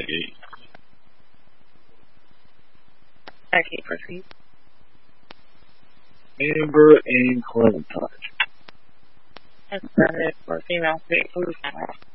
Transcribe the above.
Peggy. Okay, proceed. Amber and Clementine. That's about it for female pick. Who's that?